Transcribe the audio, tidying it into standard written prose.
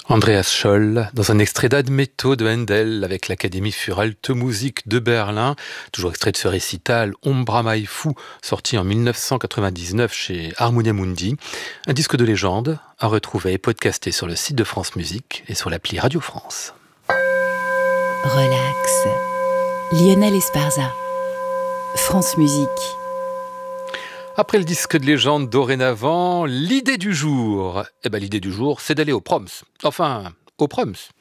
Andreas Scholl, dans un extrait d'Admetto de Handel avec l'Académie für Alte Musik de Berlin, toujours extrait de ce récital Ombra Mai Fu, sorti en 1999 chez Harmonia Mundi, un disque de légende à retrouver et podcasté sur le site de France Musique et sur l'appli Radio France. Relax. Lionel Esparza. France Musique. Après le disque de légende, dorénavant, l'idée du jour. L'idée du jour, c'est d'aller au Proms. Enfin, au Proms.